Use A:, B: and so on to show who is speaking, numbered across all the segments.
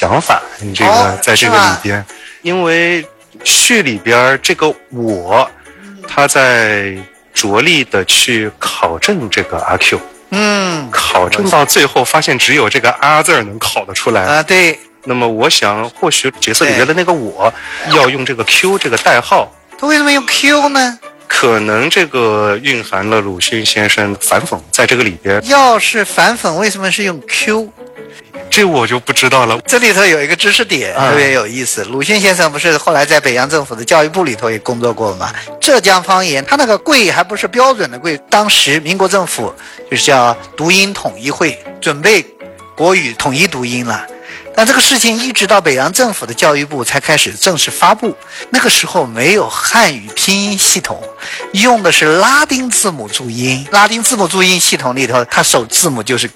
A: 想法，你这个在这个里边，因为序里边这个我，他在着力的去考证这个阿 Q， 考证到最后发现只有这个阿字能考得出来
B: 啊，对。
A: 那么我想，或许角色里边的那个我要用这个 Q 这个代号，
B: 他为什么用 Q 呢？
A: 可能这个蕴含了鲁迅先生反讽在这个里边。
B: 要是反讽，为什么是用 Q？
A: 这我就不知道了。
B: 这里头有一个知识点特别有意思。鲁迅先生不是后来在北洋政府的教育部里头也工作过吗？浙江方言，他那个贵还不是标准的贵。当时民国政府就是叫读音统一会，准备国语统一读音了。但这个事情一直到北洋政府的教育部才开始正式发布，那个时候没有汉语拼音系统，用的是拉丁字母注音。拉丁字母注音系统里头，它首字母就是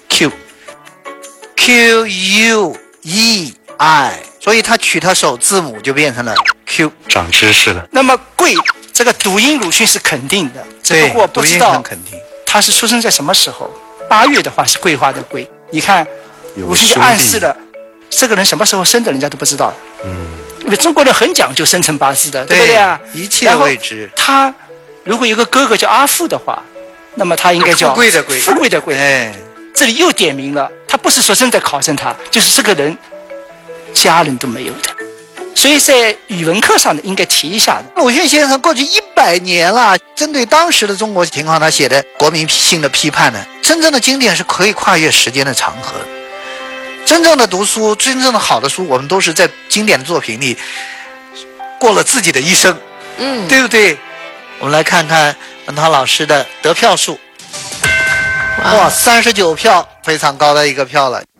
B: Q，Q U E I， 所以它取它首字母就变成了 Q。
A: 长知识了。
C: 那么贵这个读音鲁迅是肯定的，只不过不知道他是出生在什么时候。8月的话是桂花的桂，你看鲁迅就暗示了。这个人什么时候生的，人家都不知道。因为中国人很讲究生辰八字的，对不对啊？
B: 一切未知。
C: 他如果有个哥哥叫阿富的话，那么他应该叫
B: 富贵的贵。
C: 富贵的贵。哎，这里又点明了，他不是说真的考证他，就是这个人家人都没有的。所以在语文课上呢，应该提一下的。
B: 鲁迅先生过去100年了，针对当时的中国情况，他写的国民性的批判呢，真正的经典是可以跨越时间的长河。真正的读书，真正的好的书，我们都是在经典的作品里过了自己的一生，对不对？我们来看看文涛老师的得票数，哇，39票，非常高的一个票了。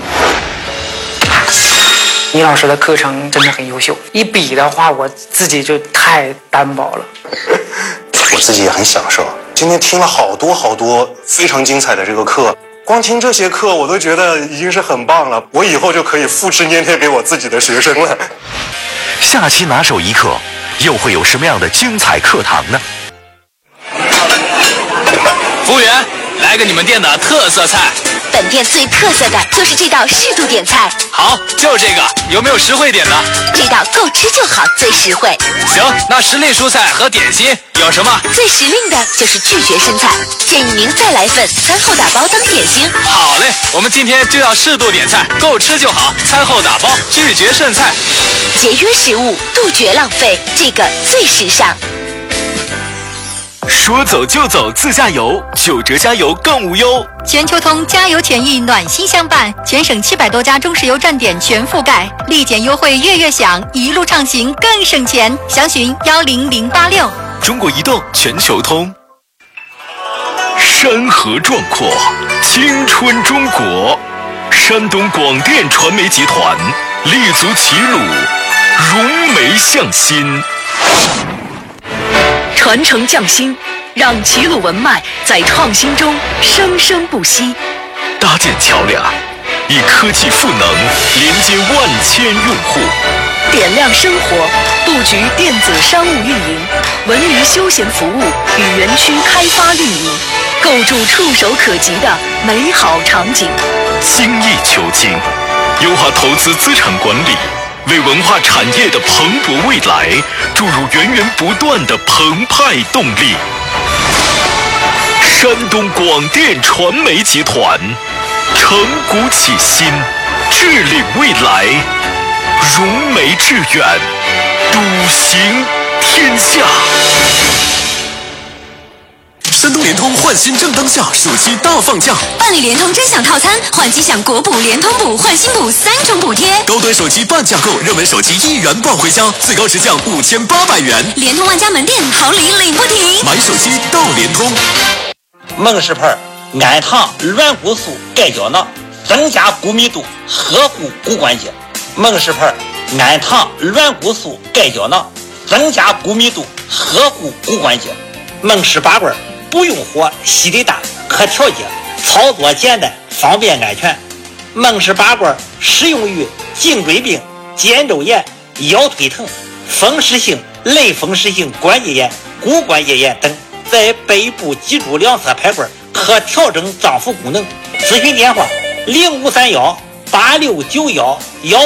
D: 倪老师的课程真的很优秀，一比的话，我自己就太单薄了。
A: 我自己也很享受，今天听了好多非常精彩的这个课。光听这些课我都觉得已经是很棒了，我以后就可以复制粘贴给我自己的学生了。
E: 下期拿手一课又会有什么样的精彩课堂呢？
F: 服务员，来个你们店的特色菜。
G: 本店最特色的就是这道适度点菜。
F: 好，就这个，有没有实惠点的？
G: 这道够吃就好，最实惠。
F: 行，那时令蔬菜和点心有什么？
G: 最时令的就是拒绝生菜，建议您再来份，餐后打包当点心。
F: 好嘞，我们今天就要适度点菜，够吃就好，餐后打包，拒绝剩菜。
G: 节约食物，杜绝浪费，这个最时尚。
E: 说走就走自驾游，9折加油更无忧。
H: 全球通加油权益暖心相伴，全省700多家中石油站点全覆盖，立减优惠月月享，一路畅行更省钱。详询10086。
E: 中国移动全球通。山河壮阔，青春中国。山东广电传媒集团立足齐鲁，融媒向心。
I: 传承匠心，让齐鲁文脉在创新中生生不息。
E: 搭建桥梁，以科技赋能连接万千用户。
I: 点亮生活，布局电子商务运营、文娱休闲服务与园区开发运营，构筑触手可及的美好场景。
E: 精益求精，优化投资资产管理，为文化产业的蓬勃未来注入源源不断的澎湃动力。山东广电传媒集团，承古启新，治理未来，融媒致远，笃行天下。
J: 山东联通换新正当下，暑期大放价，
G: 办理联通专享套餐，换机享国补、联通补、换新补3重补贴。
J: 高端手机半价购，热门手机1元抱回家，最高直降5800元。
G: 联通万家门店好礼领不停，
J: 买手机到联通。
K: 孟氏牌安糖软骨素钙胶囊，增加骨密度，呵护骨关节。孟氏牌安糖软骨素钙胶囊，增加骨密度，呵护骨关节。孟氏拔罐不用火，吸得大，可调节，操作简单，方便安全。孟氏拔罐适用于颈椎病、肩周炎、腰腿疼、风湿性、类风湿性关节炎、骨关节炎等。在背部脊柱两侧排罐，可调整脏腑功能。咨询电话：0531869111。